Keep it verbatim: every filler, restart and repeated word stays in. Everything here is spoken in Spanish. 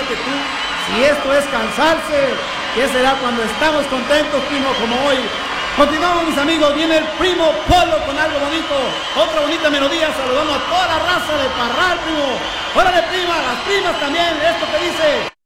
que tú. Si esto es cansarse, ¿qué será cuando estamos contentos, primo, como hoy? Continuamos, mis amigos, viene el primo Polo con algo bonito, otra bonita melodía, saludando a toda la raza de Parral, primo. Órale, prima, las primas también, esto que dice...